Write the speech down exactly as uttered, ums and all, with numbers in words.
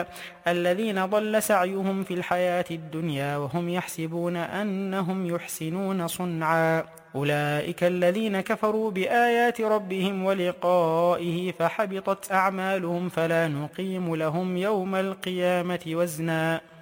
سبيلا الذين ضل سعيهم في الحياة الدنيا وهم يحسبون أنهم يحسنون صنعا أولئك الذين كفروا بآيات ربهم ولقائه فحبطت أعمالهم فلا نقيم لهم يوم القيامة وزنا